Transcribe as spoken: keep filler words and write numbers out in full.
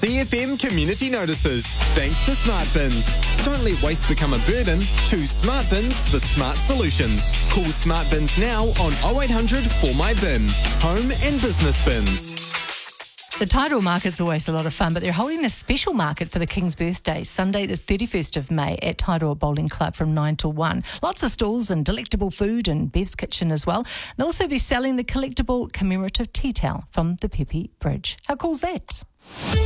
C F M Community Notices, thanks to Smart Bins. Don't let waste become a burden. Choose Smart Bins for smart solutions. Call Smart Bins now on oh eight hundred four my bin. Home and business bins. The Tidal Market's always a lot of fun, but they're holding a special market for the King's birthday, Sunday the thirty-first of May at Tidal Bowling Club from nine till one. Lots of stalls and delectable food and Bev's Kitchen as well. They'll also be selling the collectible commemorative tea towel from the Pepe Bridge. How cool's that?